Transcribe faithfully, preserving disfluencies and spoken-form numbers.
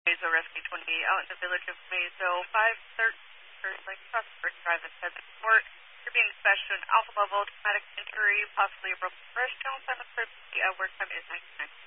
Mazo Rescue twenty-eight out in the village of Mazo, five thirteen, like Prospect Drive at Pheasant Court. You're being dispatched to an alpha level traumatic injury, possibly a broken breast. Jones, I'm a uh, work time is ninety-nine.